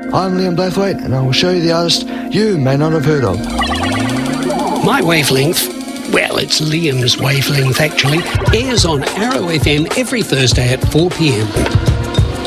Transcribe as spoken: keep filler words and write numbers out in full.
I'm Liam Blathwaite, and I will show you the artist you may not have heard of. My wavelength, well, it's Liam's wavelength actually, airs on Arrow F M every Thursday at four p m.